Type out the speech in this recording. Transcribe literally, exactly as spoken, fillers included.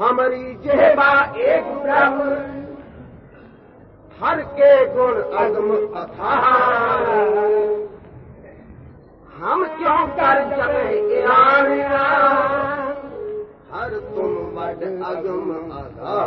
हमारी जेबा एक ब्रह्म हर के गुण अगम अथाह हम क्यों कर जमे ईरान हर तुम मड अगम अथाह